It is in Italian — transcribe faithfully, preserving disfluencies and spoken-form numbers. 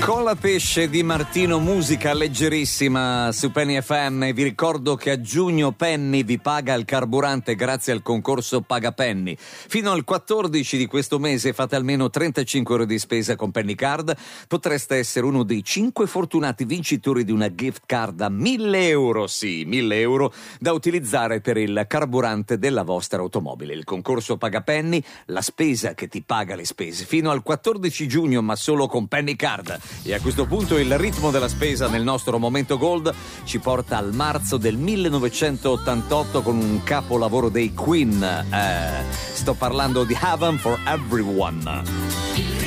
Colapesce di Martino, musica leggerissima su Penny F M. Vi ricordo che a giugno Penny vi paga il carburante grazie al concorso Paga Penny. Fino al quattordici di questo mese fate almeno trentacinque euro di spesa con Penny Card. Potreste essere uno dei cinque fortunati vincitori di una gift card da mille euro, sì, mille euro, da utilizzare per il carburante della vostra automobile. Il concorso Paga Penny, la spesa che ti paga le spese. Fino al quattordici giugno, ma solo con Penny Card. E a questo punto il ritmo della spesa nel nostro momento gold ci porta al marzo del millenovecentottantotto con un capolavoro dei Queen. Eh, sto parlando di Heaven for Everyone.